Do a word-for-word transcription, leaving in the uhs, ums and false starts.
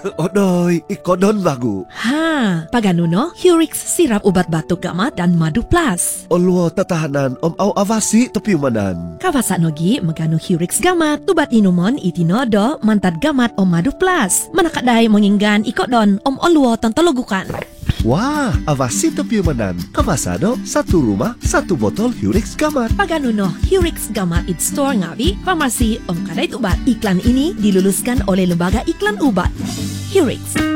Odoy, ikodon bagu. Ha, paganuno, Hurix sirap ubat batuk gamat dan madu plus. Olwo tatahanan om au avasi topiumanan. Kawasa nogi magano Hurix gamat, tubat inumon itinodo mantad gamat om madu plus. Manakadai menginggan ikodon om olwo tontologukan. Wah, avasi topiumanan. Kabasado, satu rumah, satu botol Hurix gamat. Paganuno, Hurix gamat it store ngawi, farmasi om kadait ubat. Iklan ini diluluskan oleh Lembaga Iklan Ubat. Hurix.